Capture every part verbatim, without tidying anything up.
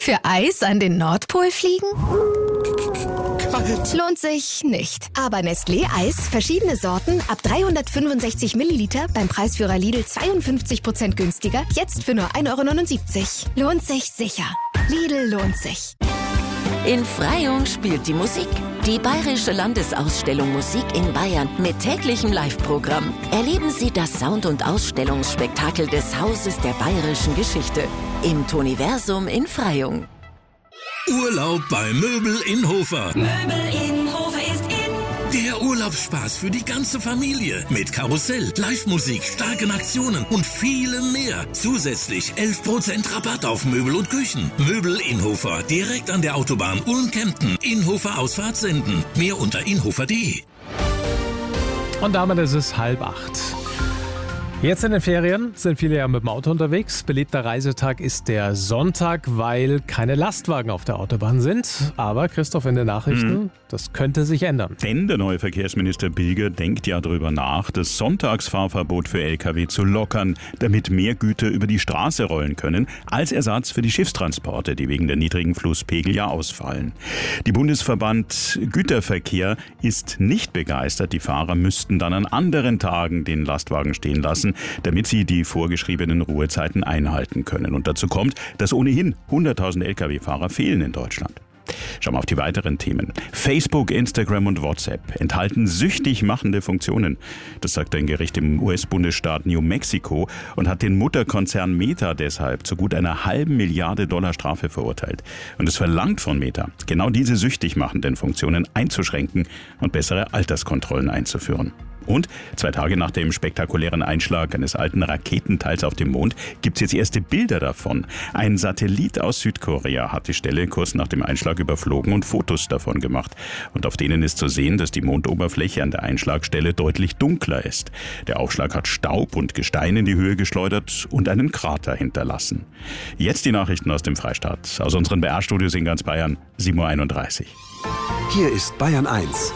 Für Eis an den Nordpol fliegen? Kalt. Lohnt sich nicht. Aber Nestlé Eis, verschiedene Sorten, ab dreihundertfünfundsechzig Milliliter, beim Preisführer Lidl zweiundfünfzig Prozent günstiger, jetzt für nur ein Euro neunundsiebzig. Lohnt sich sicher. Lidl lohnt sich. In Freyung spielt die Musik. Die Bayerische Landesausstellung Musik in Bayern mit täglichem Live-Programm. Erleben Sie das Sound- und Ausstellungsspektakel des Hauses der bayerischen Geschichte im Toniversum in Freyung. Urlaub bei Möbel in Hofer. Möbel in Hofer ist in. Der Urlaubsspaß für die ganze Familie. Mit Karussell, Live-Musik, starken Aktionen und vielem mehr. Zusätzlich elf Prozent Rabatt auf Möbel und Küchen. Möbel in Hofer, direkt an der Autobahn Ulm-Kempten. Inhofer Ausfahrt senden. Mehr unter inhofer punkt de. Und damit ist es halb acht. Jetzt in den Ferien sind viele ja mit dem Auto unterwegs. Beliebter Reisetag ist der Sonntag, weil keine Lastwagen auf der Autobahn sind. Aber Christoph, in den Nachrichten, mhm. das könnte sich ändern. Denn der neue Verkehrsminister Bilger denkt ja darüber nach, das Sonntagsfahrverbot für L K W zu lockern, damit mehr Güter über die Straße rollen können, als Ersatz für die Schiffstransporte, die wegen der niedrigen Flusspegel ja ausfallen. Die Bundesverband Güterverkehr ist nicht begeistert. Die Fahrer müssten dann an anderen Tagen den Lastwagen stehen lassen, damit sie die vorgeschriebenen Ruhezeiten einhalten können. Und dazu kommt, dass ohnehin hunderttausend L K W-Fahrer fehlen in Deutschland. Schauen wir auf die weiteren Themen. Facebook, Instagram und WhatsApp enthalten süchtig machende Funktionen. Das sagt ein Gericht im U S-Bundesstaat New Mexico und hat den Mutterkonzern Meta deshalb zu gut einer halben Milliarde Dollar Strafe verurteilt. Und es verlangt von Meta, genau diese süchtig machenden Funktionen einzuschränken und bessere Alterskontrollen einzuführen. Und zwei Tage nach dem spektakulären Einschlag eines alten Raketenteils auf dem Mond gibt es jetzt erste Bilder davon. Ein Satellit aus Südkorea hat die Stelle kurz nach dem Einschlag überflogen und Fotos davon gemacht. Und auf denen ist zu sehen, dass die Mondoberfläche an der Einschlagstelle deutlich dunkler ist. Der Aufschlag hat Staub und Gestein in die Höhe geschleudert und einen Krater hinterlassen. Jetzt die Nachrichten aus dem Freistaat. Aus unseren B R-Studios in ganz Bayern, sieben Uhr einunddreißig. Hier ist Bayern eins.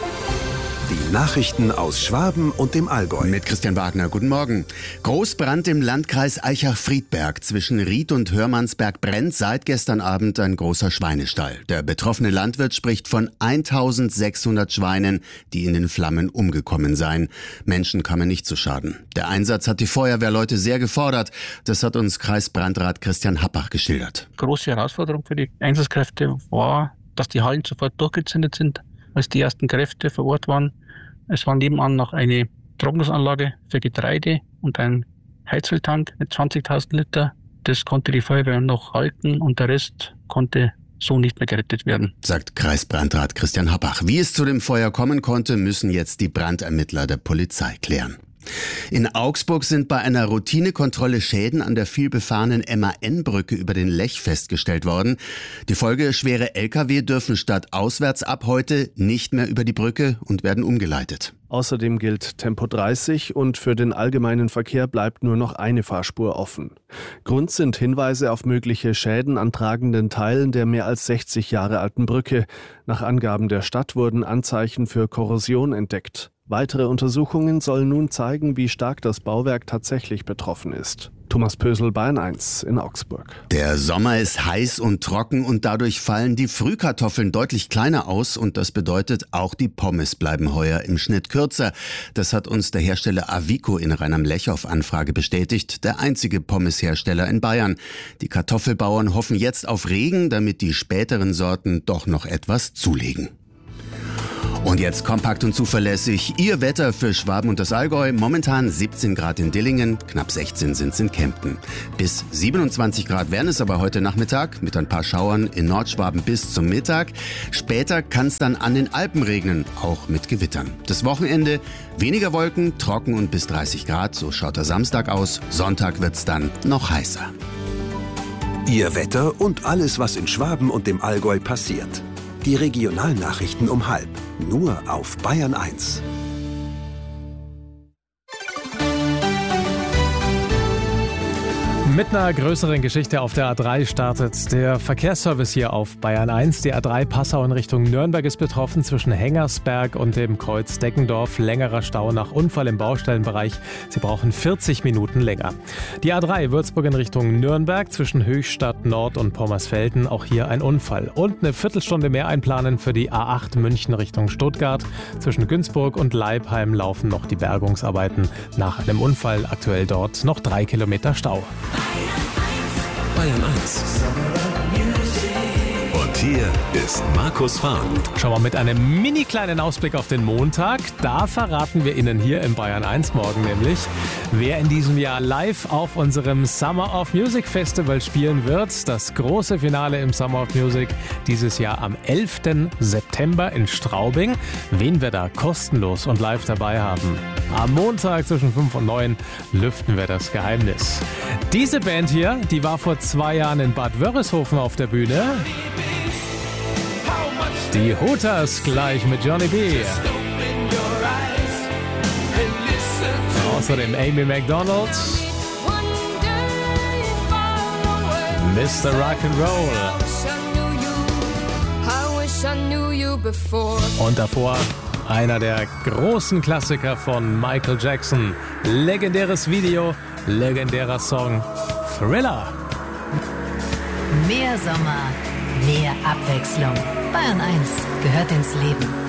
Die Nachrichten aus Schwaben und dem Allgäu. Mit Christian Wagner, guten Morgen. Großbrand im Landkreis Aichach-Friedberg. Zwischen Ried und Hörmannsberg brennt seit gestern Abend ein großer Schweinestall. Der betroffene Landwirt spricht von eintausendsechshundert Schweinen, die in den Flammen umgekommen seien. Menschen kamen nicht zu Schaden. Der Einsatz hat die Feuerwehrleute sehr gefordert. Das hat uns Kreisbrandrat Christian Happach geschildert. Große Herausforderung für die Einsatzkräfte war, dass die Hallen sofort durchgezündet sind, als die ersten Kräfte vor Ort waren. Es war nebenan noch eine Trocknungsanlage für Getreide und ein Heizöltank mit zwanzigtausend Liter. Das konnte die Feuerwehr noch halten und der Rest konnte so nicht mehr gerettet werden, sagt Kreisbrandrat Christian Happach. Wie es zu dem Feuer kommen konnte, müssen jetzt die Brandermittler der Polizei klären. In Augsburg sind bei einer Routinekontrolle Schäden an der vielbefahrenen M A N-Brücke über den Lech festgestellt worden. Die Folge: schwere L K W dürfen statt auswärts ab heute nicht mehr über die Brücke und werden umgeleitet. Außerdem gilt Tempo dreißig und für den allgemeinen Verkehr bleibt nur noch eine Fahrspur offen. Grund sind Hinweise auf mögliche Schäden an tragenden Teilen der mehr als sechzig Jahre alten Brücke. Nach Angaben der Stadt wurden Anzeichen für Korrosion entdeckt. Weitere Untersuchungen sollen nun zeigen, wie stark das Bauwerk tatsächlich betroffen ist. Thomas Pösel, Bayern eins in Augsburg. Der Sommer ist heiß und trocken und dadurch fallen die Frühkartoffeln deutlich kleiner aus und das bedeutet, auch die Pommes bleiben heuer im Schnitt kürzer. Das hat uns der Hersteller Avico in Rhein-am-Lech auf Anfrage bestätigt, der einzige Pommeshersteller in Bayern. Die Kartoffelbauern hoffen jetzt auf Regen, damit die späteren Sorten doch noch etwas zulegen. Und jetzt kompakt und zuverlässig Ihr Wetter für Schwaben und das Allgäu. Momentan siebzehn Grad in Dillingen, knapp sechzehn sind es in Kempten. Bis siebenundzwanzig Grad werden es aber heute Nachmittag mit ein paar Schauern in Nordschwaben bis zum Mittag. Später kann es dann an den Alpen regnen, auch mit Gewittern. Das Wochenende weniger Wolken, trocken und bis dreißig Grad, so schaut der Samstag aus. Sonntag wird es dann noch heißer. Ihr Wetter und alles, was in Schwaben und dem Allgäu passiert. Die Regionalnachrichten um halb. Nur auf Bayern eins. Mit einer größeren Geschichte auf der A drei startet der Verkehrsservice hier auf Bayern eins. Die A drei Passau in Richtung Nürnberg ist betroffen zwischen Hengersberg und dem Kreuz Deckendorf. Längerer Stau nach Unfall im Baustellenbereich. Sie brauchen vierzig Minuten länger. Die A drei Würzburg in Richtung Nürnberg zwischen Höchstadt Nord und Pommersfelden. Auch hier ein Unfall. Und eine Viertelstunde mehr einplanen für die A acht München Richtung Stuttgart. Zwischen Günzburg und Leibheim laufen noch die Bergungsarbeiten nach einem Unfall. Aktuell dort noch drei Kilometer Stau. Bayern eins. Und hier ist Markus Fahren. Schauen wir mit einem mini kleinen Ausblick auf den Montag. Da verraten wir Ihnen hier im Bayern eins morgen nämlich, wer in diesem Jahr live auf unserem Summer of Music Festival spielen wird. Das große Finale im Summer of Music dieses Jahr am elften September in Straubing. Wen wir da kostenlos und live dabei haben. Am Montag zwischen fünf und neun lüften wir das Geheimnis. Diese Band hier, die war vor zwei Jahren in Bad Wörishofen auf der Bühne. Die Hooters gleich mit Johnny B. Außerdem Amy Macdonald. Mister Rock'n'Roll. Und davor einer der großen Klassiker von Michael Jackson. Legendäres Video, legendärer Song, Thriller. Mehr Sommer, mehr Abwechslung. Bayern eins gehört ins Leben.